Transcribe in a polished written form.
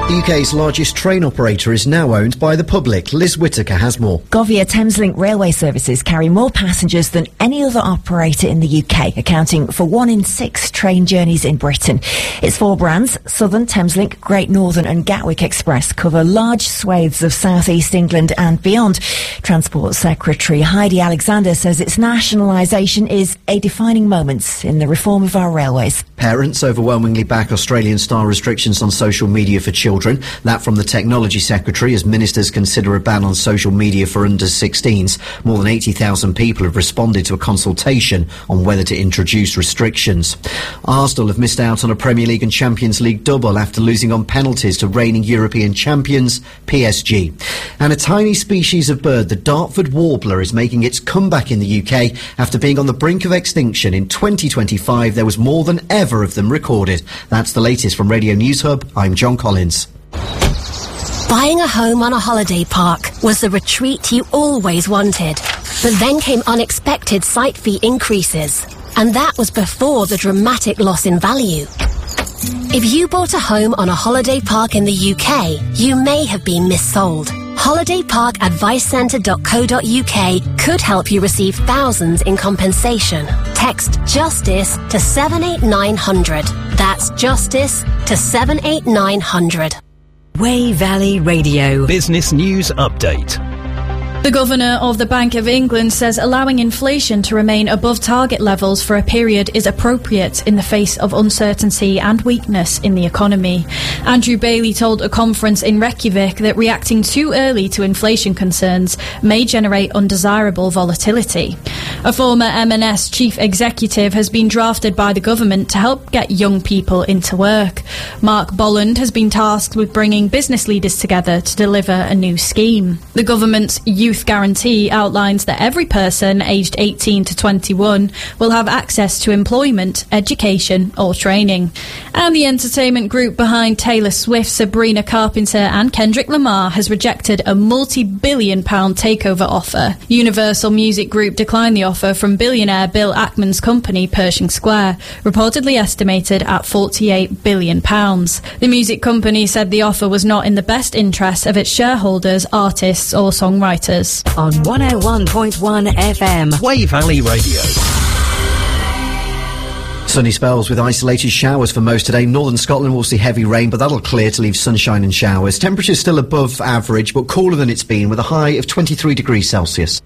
The UK's largest train operator is now owned by the public. Liz Whittaker has more. Govia Thameslink railway services carry more passengers than any other operator in the UK, accounting for 1 in 6 train journeys in Britain. Its 4 brands, Southern, Thameslink, Great Northern and Gatwick Express, cover large swathes of South East England and beyond. Transport Secretary Heidi Alexander says its nationalisation is a defining moment in the reform of our railways. Parents overwhelmingly back Australian-style restrictions on social media for children. That from the Technology Secretary as ministers consider a ban on social media for under-16s. More than 80,000 people have responded to a consultation on whether to introduce restrictions. Arsenal have missed out on a Premier League and Champions League double after losing on penalties to reigning European champions PSG. And a tiny species of bird, the Dartford warbler, is making its comeback in the UK after being on the brink of extinction. In 2025, there was more than ever of them recorded. That's the latest from Radio News Hub. I'm John Collins. Buying a home on a holiday park was the retreat you always wanted. But then came unexpected site fee increases. And that was before the dramatic loss in value. If you bought a home on a holiday park in the UK, you may have been missold. holidayparkadvicecentre.co.uk could help you receive thousands in compensation. Text JUSTICE to 78900. That's JUSTICE to 78900. Wey Valley Radio. Business News Update. The Governor of the Bank of England says allowing inflation to remain above target levels for a period is appropriate in the face of uncertainty and weakness in the economy. Andrew Bailey told a conference in Reykjavik that reacting too early to inflation concerns may generate undesirable volatility. A former M&S chief executive has been drafted by the government to help get young people into work. Mark Bolland has been tasked with bringing business leaders together to deliver a new scheme. The government's Youth Guarantee outlines that every person aged 18 to 21 will have access to employment, education or training. And the entertainment group behind Taylor Swift, Sabrina Carpenter and Kendrick Lamar has rejected a multi-billion-pound takeover offer. Universal Music Group declined the offer from billionaire Bill Ackman's company Pershing Square, reportedly estimated at £48 billion. The music company said the offer was not in the best interests of its shareholders, artists or songwriters. On 101.1 FM. Wey Valley Radio. Sunny spells with isolated showers for most today. Northern Scotland will see heavy rain, but that'll clear to leave sunshine and showers. Temperatures still above average, but cooler than it's been, with a high of 23 degrees Celsius.